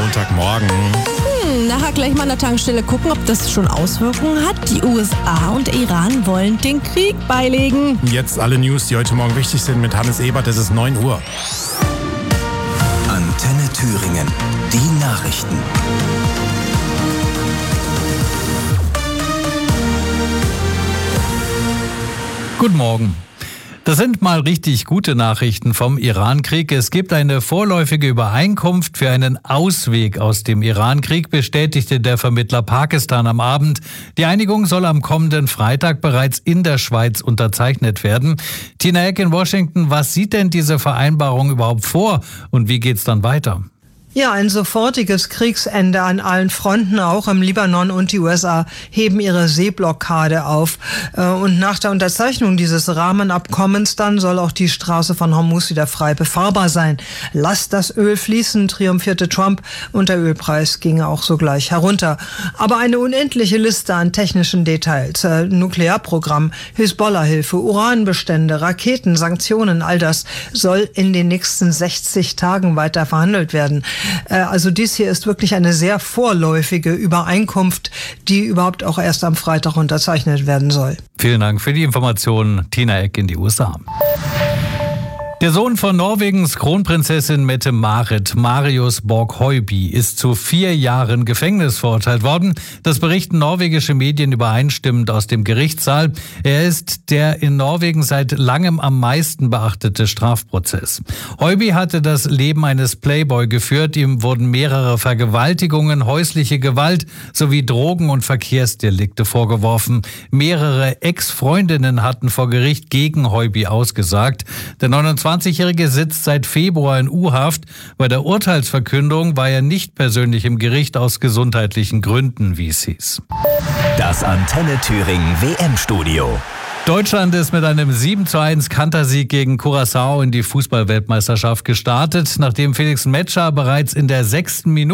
Montagmorgen. Nachher gleich mal an der Tankstelle gucken, ob das schon Auswirkungen hat. Die USA und Iran wollen den Krieg beilegen. Jetzt alle News, die heute Morgen wichtig sind mit Hannes Ebert. Es ist 9 Uhr. Antenne Thüringen. Die Nachrichten. Guten Morgen. Das sind mal richtig gute Nachrichten vom Iran-Krieg. Es gibt eine vorläufige Übereinkunft für einen Ausweg aus dem Iran-Krieg, bestätigte der Vermittler Pakistan am Abend. Die Einigung soll am kommenden Freitag bereits in der Schweiz unterzeichnet werden. Tina Eck in Washington, was sieht denn diese Vereinbarung überhaupt vor und wie geht's dann weiter? Ja, ein sofortiges Kriegsende an allen Fronten, auch im Libanon, und die USA heben ihre Seeblockade auf. Und nach der Unterzeichnung dieses Rahmenabkommens dann soll auch die Straße von Hormuz wieder frei befahrbar sein. Lasst das Öl fließen, triumphierte Trump, und der Ölpreis ging auch sogleich herunter. Aber eine unendliche Liste an technischen Details, Nuklearprogramm, Hisbollah-Hilfe, Uranbestände, Raketen, Sanktionen, all das soll in den nächsten 60 Tagen weiter verhandelt werden. Also dies hier ist wirklich eine sehr vorläufige Übereinkunft, die überhaupt auch erst am Freitag unterzeichnet werden soll. Vielen Dank für die Informationen, Tina Eck in die USA. Der Sohn von Norwegens Kronprinzessin Mette-Marit, Marius Borg-Høiby, ist zu 4 Jahren Gefängnis verurteilt worden. Das berichten norwegische Medien übereinstimmend aus dem Gerichtssaal. Er ist der in Norwegen seit langem am meisten beachtete Strafprozess. Høiby hatte das Leben eines Playboy geführt. Ihm wurden mehrere Vergewaltigungen, häusliche Gewalt sowie Drogen- und Verkehrsdelikte vorgeworfen. Mehrere Ex-Freundinnen hatten vor Gericht gegen Høiby ausgesagt. Der 29-Jährige sitzt seit Februar in U-Haft. Bei der Urteilsverkündung war er nicht persönlich im Gericht aus gesundheitlichen Gründen, wie es hieß. Das Antenne Thüringen WM-Studio. Deutschland ist mit einem 7:1 Kantersieg gegen Curaçao in die Fußball-Weltmeisterschaft gestartet, nachdem Felix Metscher bereits in der 6. Minute